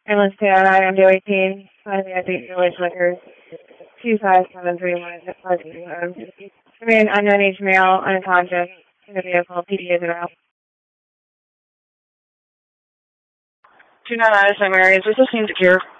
Endless PI on Joe 18, finally update village liquors, 25731 Pleasant Road. Remain unknown age male, unconscious, in the vehicle, PD is around. 299 St. Mary's, this is Team Secure.